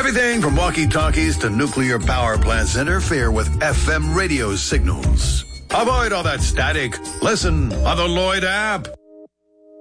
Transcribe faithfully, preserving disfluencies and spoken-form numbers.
Everything from walkie-talkies to nuclear power plants interfere with F M radio signals. Avoid all that static. Listen on the Lloyd app.